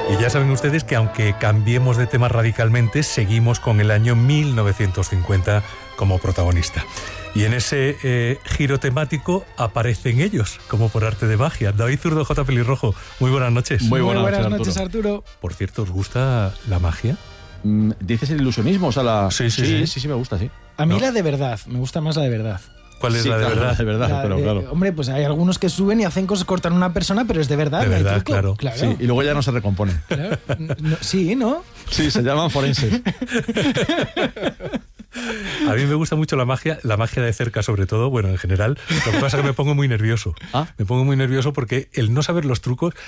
Y ya saben ustedes que aunque cambiemos de tema radicalmente, seguimos con el año 1950 como protagonista. Y en ese giro temático aparecen ellos, como por arte de magia. David Zurdo, J. Pelirrojo, muy buenas noches. Muy buenas noches, Arturo. Por cierto, ¿os gusta la magia? ¿Dices el ilusionismo? O sea, sí, me gusta, sí. A mí la de verdad, me gusta más la de verdad. ¿Cuál es la de verdad? La de verdad, pero claro. Hombre, pues hay algunos que suben y hacen cosas, cortan a una persona, pero es de verdad. De verdad, claro. Sí, y luego ya no se recompone. Claro. Sí, ¿no? Sí, se llaman forenses. A mí me gusta mucho la magia de cerca sobre todo, bueno, en general. Lo que pasa es que me pongo muy nervioso. Me pongo muy nervioso porque el no saber los trucos